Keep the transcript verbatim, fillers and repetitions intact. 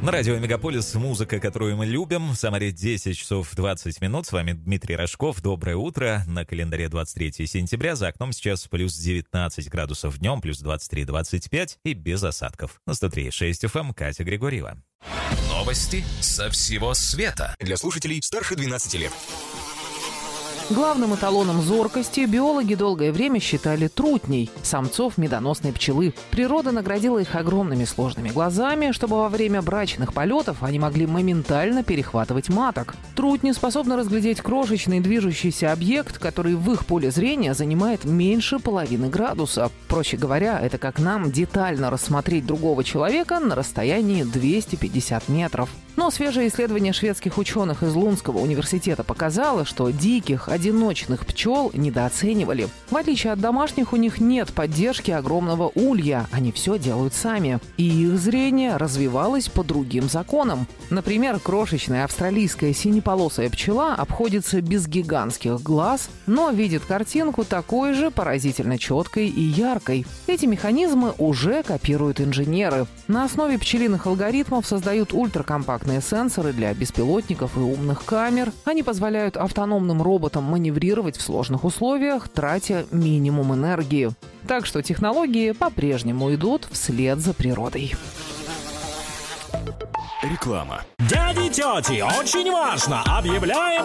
На радио Мегаполис музыка, которую мы любим. В Самаре десять часов двадцать минут. С вами Дмитрий Рожков. Доброе утро. На календаре двадцать третье сентября. За окном сейчас плюс девятнадцать градусов днем, плюс двадцать три двадцать пять и без осадков. На сто три и шесть эф эм Катя Григорьева. Новости со всего света. Для слушателей старше двенадцати лет. Главным эталоном зоркости биологи долгое время считали трутней, самцов медоносной пчелы. Природа наградила их огромными сложными глазами, чтобы во время брачных полетов они могли моментально перехватывать маток. Трутни способны разглядеть крошечный движущийся объект, который в их поле зрения занимает меньше половины градуса. Проще говоря, это как нам детально рассмотреть другого человека на расстоянии двести пятьдесят метров. Но свежее исследование шведских ученых из Лундского университета показало, что диких, одиночных пчел недооценивали. В отличие от домашних, у них нет поддержки огромного улья, они все делают сами. И их зрение развивалось по другим законам. Например, крошечная австралийская синеполосая пчела обходится без гигантских глаз, но видит картинку такой же поразительно четкой и яркой. Эти механизмы уже копируют инженеры. На основе пчелиных алгоритмов создают ультракомпактные сенсоры для беспилотников и умных камер. Они позволяют автономным роботам маневрировать в сложных условиях, тратя минимум энергии. Так что технологии по-прежнему идут вслед за природой. Реклама. Дяди, тети, очень важно! Объявляем